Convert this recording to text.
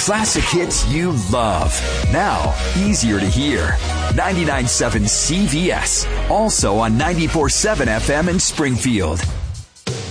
Classic hits you love. Now, easier to hear. 99.7 CVS. Also on 94.7 FM in Springfield.